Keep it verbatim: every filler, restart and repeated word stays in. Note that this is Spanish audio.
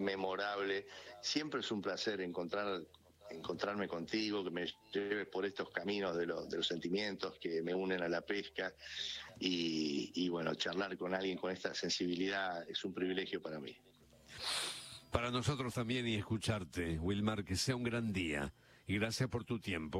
memorable. Siempre es un placer encontrar encontrarme contigo, que me lleves por estos caminos de los, de los sentimientos que me unen a la pesca y, y bueno, charlar con alguien con esta sensibilidad es un privilegio para mí. Para nosotros también, y escucharte, Wilmar, que sea un gran día y gracias por tu tiempo.